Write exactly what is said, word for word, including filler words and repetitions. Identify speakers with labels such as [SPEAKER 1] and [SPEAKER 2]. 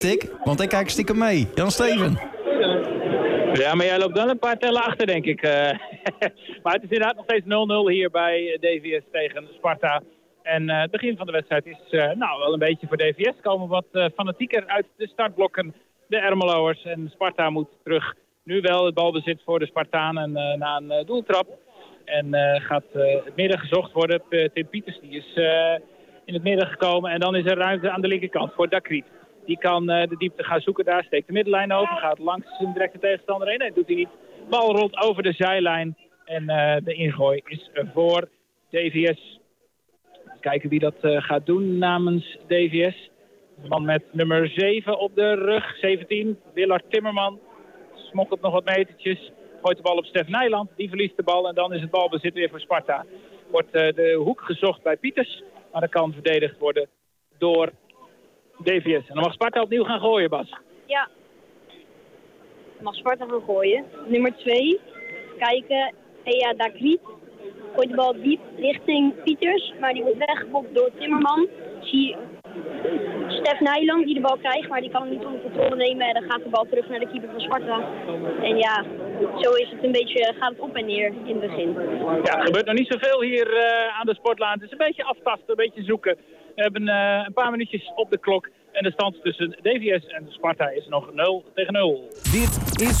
[SPEAKER 1] ik, want ik kijk stiekem mee. Jan Steven.
[SPEAKER 2] Ja, maar jij loopt dan een paar tellen achter, denk ik. Uh, maar het is inderdaad nog steeds nul nul hier bij D V S tegen Sparta. En uh, het begin van de wedstrijd is uh, nou wel een beetje voor D V S. Komen wat uh, fanatieker uit de startblokken, de Ermeloers. En Sparta moet terug. Nu wel het balbezit voor de Spartanen uh, na een uh, doeltrap. En uh, gaat uh, het midden gezocht worden. Tim Pieters die is uh, in het midden gekomen. En dan is er ruimte aan de linkerkant voor Dakriet. Die kan uh, de diepte gaan zoeken. Daar steekt de middenlijn over. Gaat langs zijn directe tegenstander heen. Nee, dat doet hij niet. Bal rolt over de zijlijn. En uh, de ingooi is voor D V S. Kijken wie dat uh, gaat doen namens D V S. De man met nummer zeven op de rug. zeventien. Willard Timmerman. Smokkelt nog wat metertjes. Gooit de bal op Stef Nijland. Die verliest de bal. En dan is het balbezit weer voor Sparta. Wordt uh, de hoek gezocht bij Pieters. Maar dat kan verdedigd worden door D V S. En dan mag Sparta opnieuw gaan gooien, Bas.
[SPEAKER 3] Ja. Dan mag Sparta gaan gooien. Nummer twee. Kijken. Ea Dakriet. Gooit de bal diep richting Pieters. Maar die wordt weggefokt door Timmerman. Zie Stef Nijland die de bal krijgt. Maar die kan hem niet onder controle nemen. En dan gaat de bal terug naar de keeper van Sparta. En ja, zo is het een beetje, gaat het op en neer in het begin.
[SPEAKER 2] Ja, er gebeurt nog niet zoveel hier uh, aan de sportlaan. Het is een beetje aftasten, een beetje zoeken. We hebben uh, een paar minuutjes op de klok. En de stand tussen D V S en Sparta is nog nul tegen nul.
[SPEAKER 4] Dit is